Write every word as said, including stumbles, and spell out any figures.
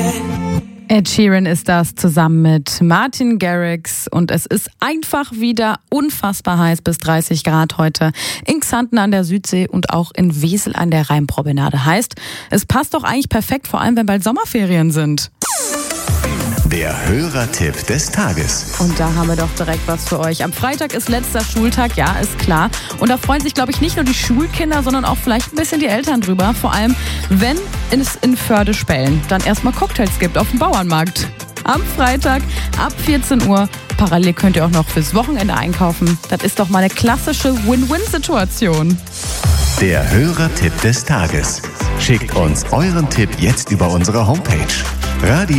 Ed Sheeran ist das zusammen mit Martin Garrix und es ist einfach wieder unfassbar heiß, bis dreißig Grad heute in Xanten an der Südsee und auch in Wesel an der Rheinpromenade. Heißt, es passt doch eigentlich perfekt, vor allem wenn bald Sommerferien sind. Der Hörertipp des Tages. Und da haben wir doch direkt was für euch. Am Freitag ist letzter Schultag, ja, ist klar. Und da freuen sich, glaube ich, nicht nur die Schulkinder, sondern auch vielleicht ein bisschen die Eltern drüber. Vor allem, wenn es in Förde-Spellen dann erstmal Cocktails gibt auf dem Bauernmarkt. Am Freitag ab vierzehn Uhr. Parallel könnt ihr auch noch fürs Wochenende einkaufen. Das ist doch mal eine klassische Win-Win-Situation. Der Hörertipp des Tages. Schickt uns euren Tipp jetzt über unsere Homepage. Radio